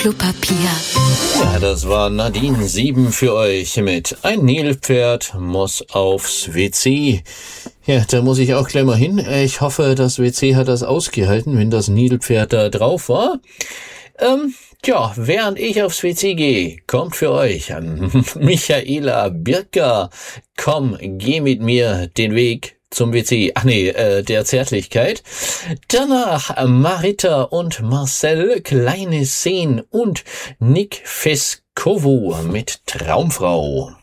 Klopapier. Ja, das war Nadine 7 für euch mit Ein Nilpferd muss aufs WC. Ja, da muss ich auch gleich mal hin. Ich hoffe, das WC hat das ausgehalten, wenn das Nilpferd da drauf war. Während ich aufs WC gehe, kommt für euch Michaela Birker. Komm, geh mit mir den Weg zum WC. Der Zärtlichkeit. Danach Marita und Marcel, Kleine Szenen und Nick Feskovo mit Traumfrau.